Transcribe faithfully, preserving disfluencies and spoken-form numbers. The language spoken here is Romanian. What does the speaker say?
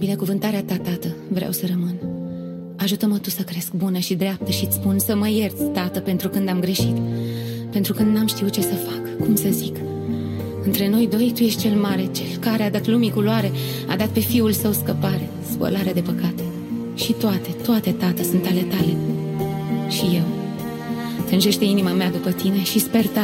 binecuvântarea ta, Tată, vreau să rămân. Ajută-mă Tu să cresc bună și dreaptă și-ți spun să mă ierți, Tată, pentru când am greșit, pentru când n-am știut ce să fac, cum să zic. Între noi doi Tu ești cel mare, cel care a dat lumii culoare, a dat pe Fiul Său scăpare, spălarea de păcate. Și toate, toate, Tată, sunt ale Tale. Și eu. Tânjește inima mea după Tine și sper, Tată,